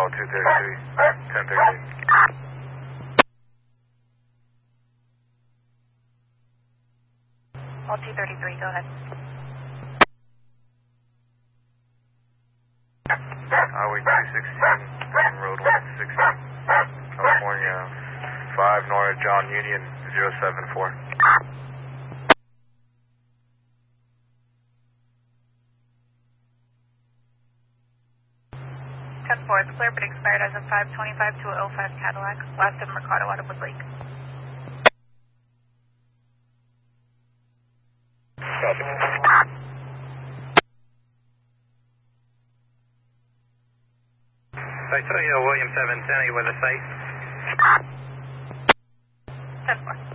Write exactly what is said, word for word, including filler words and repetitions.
Bravo two thirty-three, ten thirty-eight. All two thirty-three, go ahead. Highway two sixteen, Road one sixty, California, five Nora John Union, zero seven four. ten four, it's clear but expired as of five twenty-five to oh five Cadillac, last in Mercado out of Wood Lake. Copy. Victoria William seven ten with a site. ten four.